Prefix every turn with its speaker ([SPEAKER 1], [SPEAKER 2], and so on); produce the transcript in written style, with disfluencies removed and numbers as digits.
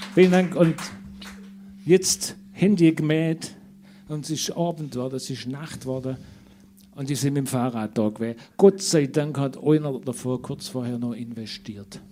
[SPEAKER 1] Vielen Dank. Und jetzt Handy gemäht und es ist Abend geworden, es ist Nacht geworden und die sind mit dem Fahrrad da gewesen. Gott sei Dank hat einer davor kurz vorher noch investiert.